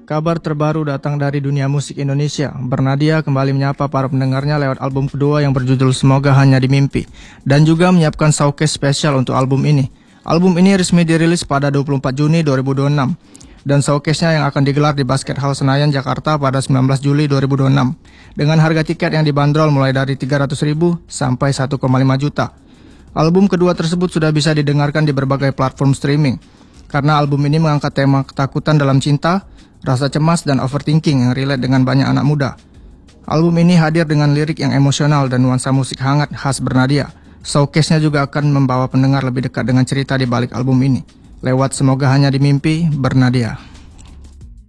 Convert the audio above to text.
Kabar terbaru datang dari dunia musik Indonesia. Bernadia kembali menyapa para pendengarnya lewat album kedua yang berjudul Semoga Hanya di Mimpi, dan juga menyiapkan showcase spesial untuk album ini. Album ini resmi dirilis pada 24 Juni 2026, dan showcase-nya yang akan digelar di Basket Hall Senayan, Jakarta pada 19 Juli 2026, dengan harga tiket yang dibanderol mulai dari 300.000 sampai 1,5 juta. Album kedua tersebut sudah bisa didengarkan di berbagai platform streaming, karena album ini mengangkat tema ketakutan dalam cinta, rasa cemas, dan overthinking yang relate dengan banyak anak muda. Album ini hadir dengan lirik yang emosional dan nuansa musik hangat khas Bernadia. Showcase-nya juga akan membawa pendengar lebih dekat dengan cerita di balik album ini. Lewat Semoga Hanya di Mimpi, Bernadia.